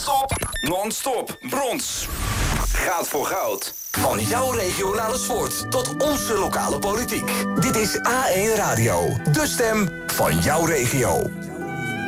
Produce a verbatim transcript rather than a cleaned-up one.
Non-stop. Non-stop. Brons gaat voor goud. Van jouw regionale sport tot onze lokale politiek. Dit is A één Radio. De stem van jouw regio.